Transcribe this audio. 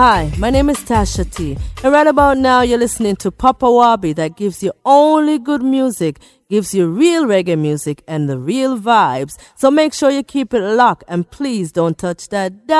Hi, my name is Tasha T, and right about now you're listening to Papa Wabi that gives you only good music, gives you real reggae music and the real vibes. So make sure you keep it locked and please don't touch that dial.